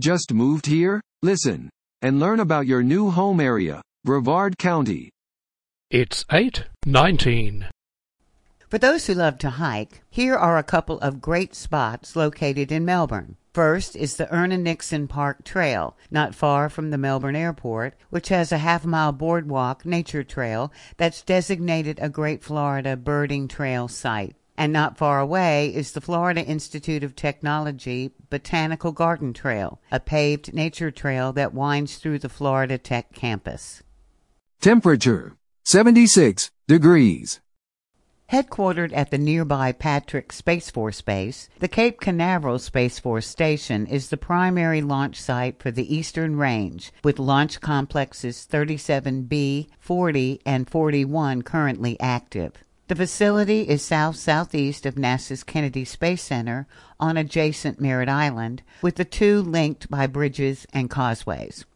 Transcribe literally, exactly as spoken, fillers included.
Just moved here? Listen and learn about your new home area, Brevard County. It's eight nineteen. For those who love to hike, here are a couple of great spots located in Melbourne. First is the Erna Nixon Park Trail, not far from the Melbourne Airport, which has a half-mile boardwalk nature trail that's designated a Great Florida Birding Trail site. And not far away is the Florida Institute of Technology Botanical Garden Trail, a paved nature trail that winds through the Florida Tech campus. Temperature, seventy-six degrees. Headquartered at the nearby Patrick Space Force Base, the Cape Canaveral Space Force Station is the primary launch site for the Eastern Range, with launch complexes thirty-seven B, forty, and forty-one currently active. The facility is south-southeast of NASA's Kennedy Space Center on adjacent Merritt Island, with the two linked by bridges and causeways.